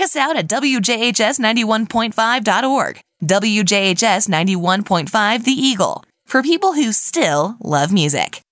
us out at WJHS91.5.org. WJHS 91.5 The Eagle, for people who still love music.